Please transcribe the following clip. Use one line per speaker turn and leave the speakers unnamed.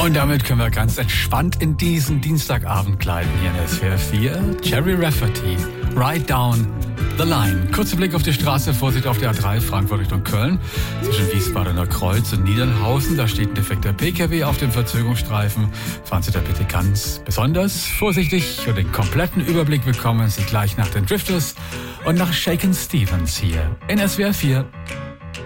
Und damit können wir ganz entspannt in diesen Dienstagabend gleiten hier in SWR 4. Jerry Rafferty, Ride Down the Line. Kurzer Blick auf die Straße, Vorsicht auf der A3, Frankfurt Richtung Köln. Zwischen Wiesbadener Kreuz und Niedernhausen, da steht ein defekter PKW auf dem Verzögerungsstreifen. Fahren Sie da bitte ganz besonders vorsichtig und den kompletten Überblick bekommen Sie gleich nach den Drifters und nach Shakin' Stevens hier in SWR 4.